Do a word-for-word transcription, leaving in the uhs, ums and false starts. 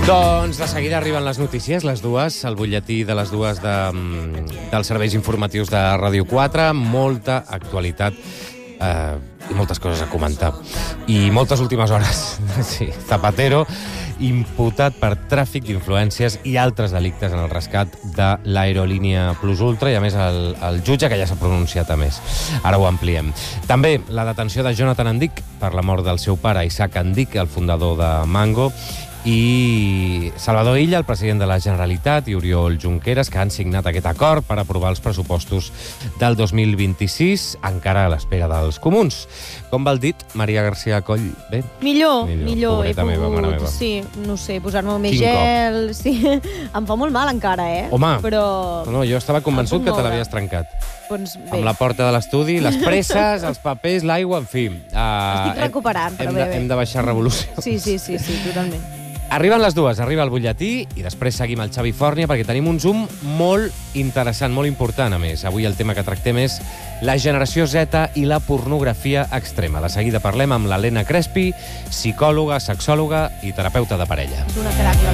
Doncs de seguida arriben les notícies, les dues, el butlletí de les dues de, dels serveis informatius de Ràdio quatre, molta actualitat eh, i moltes coses a comentar. I moltes últimes hores. Sí, Zapatero, imputat per tràfic d'influències i altres delictes en el rescat de l'aerolínia Plus Ultra, i a més el, el jutge, que ja s'ha pronunciat a més. Ara ho ampliem. També la detenció de Jonathan Andic per la mort del seu pare, Isaac Andic, el fundador de Mango, i Salvador Illa, el president de la Generalitat, i Oriol Junqueras, que han signat aquest acord per aprovar els pressupostos del dos mil vint-i-sis, encara a l'espera dels comuns. Com va el dit, Maria García Coll? Bé? Millor, millor. millor. He pogut, meva, mare meva. Sí, no sé, posar-me més gel... Sí. Em fa molt mal encara, eh? Home, però... no, jo estava convençut que te l'havies trencat. Doncs bé. Amb la porta de l'estudi, les presses, els papers, l'aigua, en fi. Uh, Estic recuperant, però hem bé, de, bé. Hem de baixar revolucions. Sí, sí, sí, sí, totalment. Arriben les dues, arriba el butlletí i després seguim el Xavi Fòrnia perquè tenim un zoom molt interessant, molt important, a més. Avui el tema que tractem és la generació Z i la pornografia extrema. De seguida parlem amb l'Helena Crespi, psicòloga, sexòloga i terapeuta de parella. És una crac,